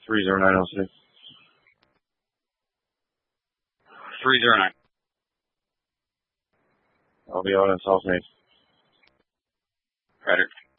30906. 309. I'll be on in South Main. Roger.